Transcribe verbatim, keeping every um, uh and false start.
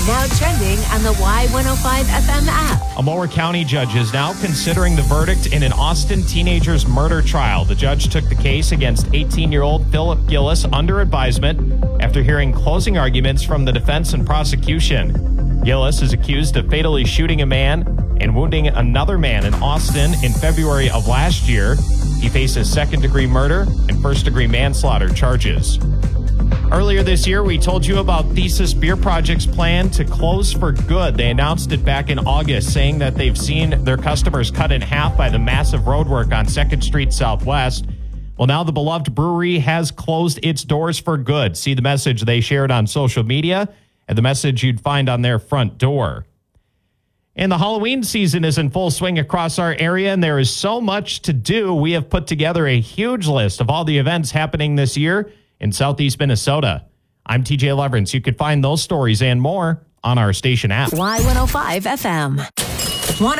Now trending on the Y one oh five F M app. A Mower County judge is now considering the verdict in an Austin teenager's murder trial. The judge took the case against eighteen-year-old Philip Gillis under advisement after hearing closing arguments from the defense and prosecution. Gillis is accused of fatally shooting a man and wounding another man in Austin in February of last year. He faces second-degree murder and first-degree manslaughter charges. Earlier this year, we told you about Thesis Beer Project's plan to close for good. They announced it back in August, saying that they've seen their customers cut in half by the massive roadwork on second Street Southwest. Well, now the beloved brewery has closed its doors for good. See the message they shared on social media and the message you'd find on their front door. And the Halloween season is in full swing across our area, and there is so much to do. We have put together a huge list of all the events happening this year in Southeast Minnesota. I'm T J Leverance. You can find those stories and more on our station app. Y one oh five F M.